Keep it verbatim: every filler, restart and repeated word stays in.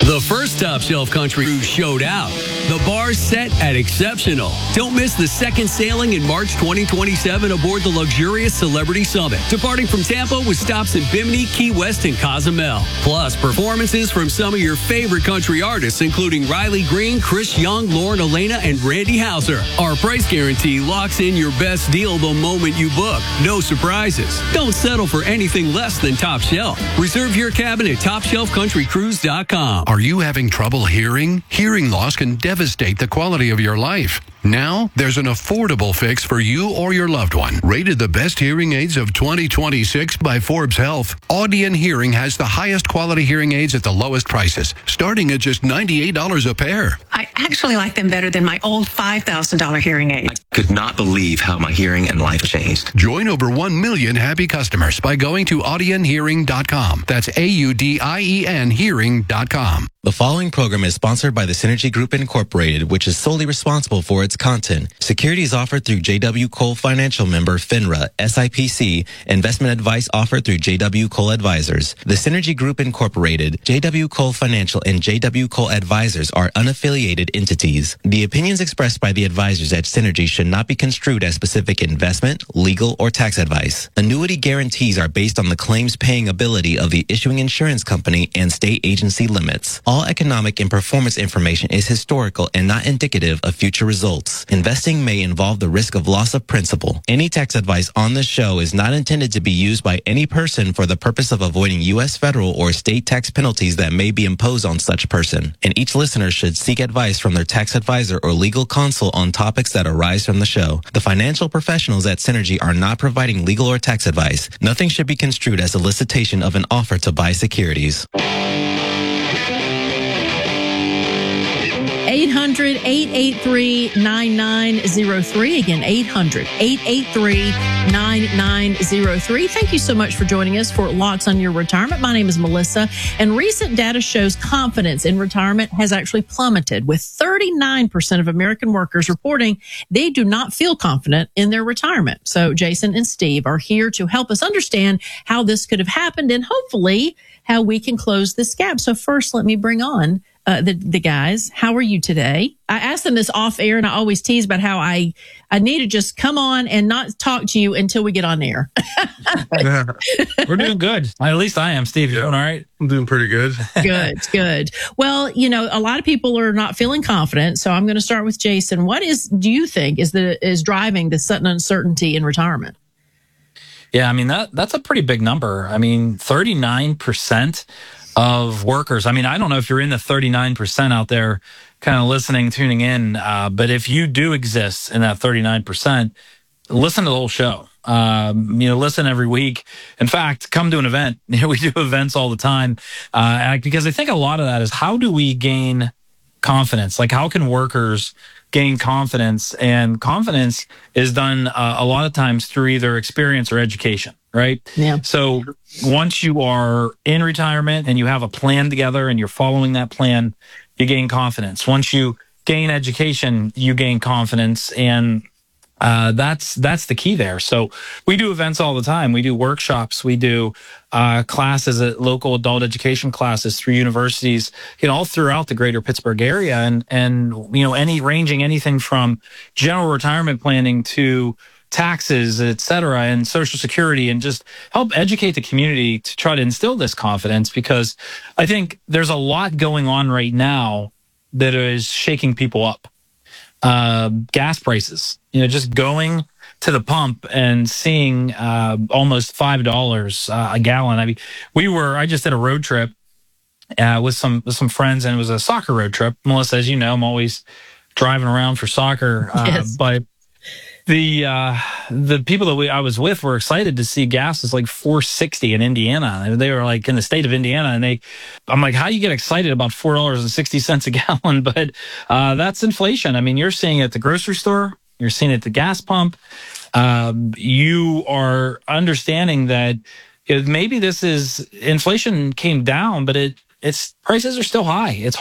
The first Top Shelf Country Cruise showed out. The bar's set at exceptional. Don't miss the second sailing in March twenty twenty-seven aboard the luxurious Celebrity Summit, departing from Tampa with stops in Bimini, Key West, and Cozumel. Plus, performances from some of your favorite country artists, including Riley Green, Chris Young, Lauren Elena, and Randy Houser. Our price guarantee locks in your best deal the moment you book. No surprises. Don't settle for anything less than Top Shelf. Reserve your cabin at top shelf country cruise dot com. Are you having trouble hearing? Hearing loss can devastate the quality of your life. Now, there's an affordable fix for you or your loved one. Rated the best hearing aids of twenty twenty-six by Forbes Health, Audion Hearing has the highest quality hearing aids at the lowest prices, starting at just ninety-eight dollars a pair. I actually like them better than my old five thousand dollars hearing aid. I could not believe how my hearing and life changed. Join over one million happy customers by going to audion hearing dot com. That's A U D I E N hearing dot com. The following program is sponsored by the Synergy Group Incorporated, which is solely responsible for its content. Securities offered through J W. Cole Financial member FINRA, S I P C. Investment advice offered through J W. Cole Advisors. The Synergy Group Incorporated, J W. Cole Financial, and J W. Cole Advisors are unaffiliated entities. The opinions expressed by the advisors at Synergy should not be construed as specific investment, legal, or tax advice. Annuity guarantees are based on the claims paying ability of the issuing insurance company and state agency limits. All economic and performance information is historical and not indicative of future results. Investing may involve the risk of loss of principal. Any tax advice on this show is not intended to be used by any person for the purpose of avoiding U S federal or state tax penalties that may be imposed on such person. And each listener should seek advice from their tax advisor or legal counsel on topics that arise from the show. The financial professionals at Synergy are not providing legal or tax advice. Nothing should be construed as a solicitation of an offer to buy securities. eight hundred, eight eight three, nine nine zero three. Again, eight hundred, eight eight three, nine nine zero three. Thank you so much for joining us for Locks on Your Retirement. My name is Melissa, and recent data shows confidence in retirement has actually plummeted, with thirty-nine percent of American workers reporting they do not feel confident in their retirement. So Jason and Steve are here to help us understand how this could have happened and hopefully how we can close this gap. So first, let me bring on Uh, the, the guys. How are you today? I asked them this off air, and I always tease about how I, I need to just come on and not talk to you until we get on air. Yeah. We're doing good. At least I am. Steve, you doing all right? I'm doing pretty good. Good, good. Well, you know, a lot of people are not feeling confident, so I'm going to start with Jason. What is, do you think, is the is driving the sudden uncertainty in retirement? Yeah, I mean, that that's a pretty big number. I mean, thirty-nine percent of workers. I mean, I don't know if you're in the thirty-nine percent out there kind of listening, tuning in, uh, but if you do exist in that thirty-nine percent, listen to the whole show. Um, you know, listen every week. In fact, come to an event. You know, we do events all the time uh, because I think a lot of that is how do we gain confidence? Like, how can workers gain confidence? And confidence is done uh, a lot of times through either experience or education, right? Yeah. So once you are in retirement and you have a plan together and you're following that plan, you gain confidence. Once you gain education, you gain confidence. And uh, that's that's the key there. So we do events all the time. We do workshops. We do uh, classes at local adult education classes through universities, you know, all throughout the greater Pittsburgh area. And, and you know, any ranging anything from general retirement planning to taxes, et cetera, and Social Security, and just help educate the community to try to instill this confidence, because I think there's a lot going on right now that is shaking people up. Uh, gas prices, you know, just going to the pump and seeing uh, almost five dollars uh, a gallon. I mean, we were, I just did a road trip uh, with some with some friends, and it was a soccer road trip. Melissa, as you know, I'm always driving around for soccer, uh, yes. but the uh, the people that we I was with were excited to see gas is like four sixty in Indiana. They were like in the state of Indiana, and they, I'm like, how do you get excited about four dollars and sixty cents a gallon? But uh, that's inflation. I mean, you're seeing it at the grocery store, you're seeing it at the gas pump. Um, you are understanding that it, maybe this is inflation came down, but it it's prices are still high. It's